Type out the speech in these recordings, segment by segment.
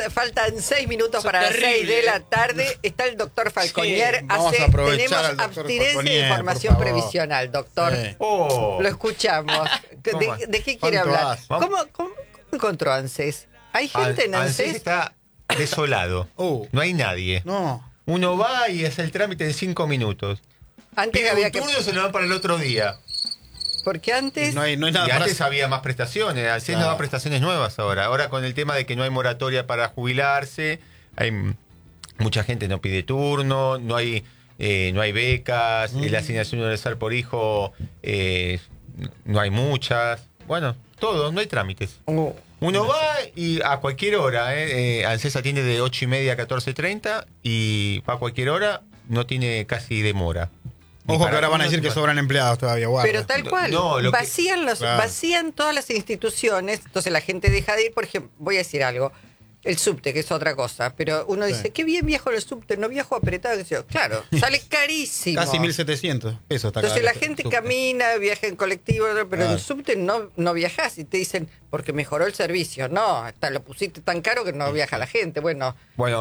faltan 6 minutos para las 6 de la tarde. Está el doctor Falconier. Sí, vamos a aprovechar tenemos al doctor abstinencia de Falconier, información por favor. previsional, doctor. Sí. Lo escuchamos. ¿De qué quiere ¿Cuánto hablar? hace? ¿Cómo encontró ANSES? ¿Hay gente en ANSES ANSES? está desolado. No hay nadie. No. Uno va y hace el trámite en 5 minutos. Antes Pide había un turno y se lo dan para el otro día. Porque antes... No hay nada Y para antes había más prestaciones. ANSES no Claro. da prestaciones nuevas ahora. Ahora con el tema de que no hay moratoria para jubilarse, hay mucha gente no pide turno, no hay becas, la asignación universal por hijo no hay muchas. Bueno, todo, no hay trámites. Uno va y a cualquier hora, ANSES atiende de 8:30 a 14:30 y va a cualquier hora, no tiene casi demora. Ojo que ahora van a decir que sobran empleados todavía, guarda. Pero tal cual, No, lo que- vacían todas las instituciones, entonces la gente deja de ir. Por ejemplo, voy a decir algo, el subte, que es otra cosa, pero uno dice, qué bien viajo en el subte, no viajo apretado. Que yo, claro, sale carísimo. Casi 1.700 pesos. Está Entonces cada la gente subte. camina, viaja en colectivo, pero en Claro. el subte no viajás y te dicen, porque mejoró el servicio. No, hasta lo pusiste tan caro que no viaja la gente. Bueno,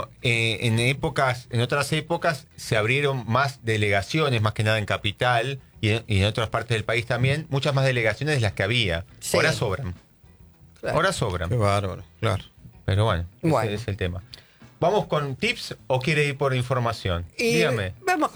En otras épocas se abrieron más delegaciones, más que nada en Capital y en otras partes del país también, muchas más delegaciones de las que había. Sí. Ahora sobran. claro. Ahora sobran. Qué bárbaro, claro. Pero bueno, Bueno. ese es el tema. ¿Vamos con tips o quiere ir por información? Y Dígame. vamos